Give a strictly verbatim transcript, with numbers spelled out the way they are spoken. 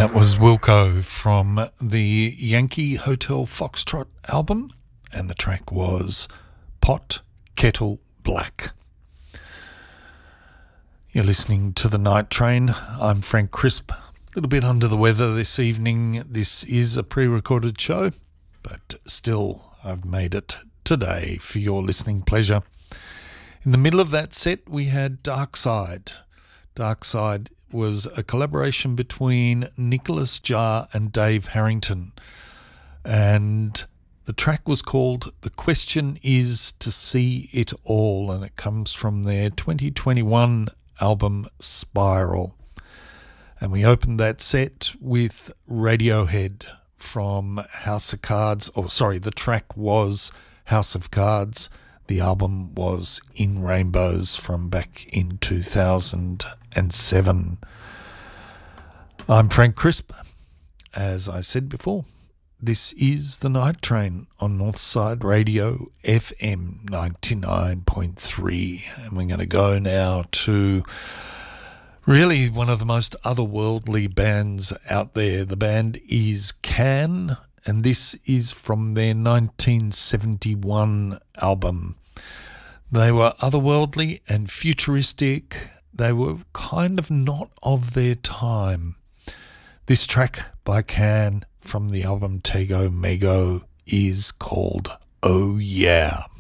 That was Wilco from the Yankee Hotel Foxtrot album, and the track was Pot Kettle Black. You're listening to The Night Train. I'm Frank Crisp. A little bit under the weather this evening. This is a pre-recorded show, but still I've made it today for your listening pleasure. In the middle of that set we had Dark Side. Dark Side was a collaboration between Nicholas Jar and Dave Harrington, and the track was called The Question Is to See It All, and it comes from their twenty twenty-one album Spiral. And we opened that set with Radiohead from House of Cards, or sorry, the track was House of Cards. The album was In Rainbows from back in two thousand seven. I'm Frank Crisp. As I said before, this is The Night Train on Northside Radio F M ninety-nine point three. And we're going to go now to really one of the most otherworldly bands out there. The band is Can, and this is from their nineteen seventy-one album. They were otherworldly and futuristic. They were kind of not of their time. This track by Can from the album Tego Mego is called Oh Yeah.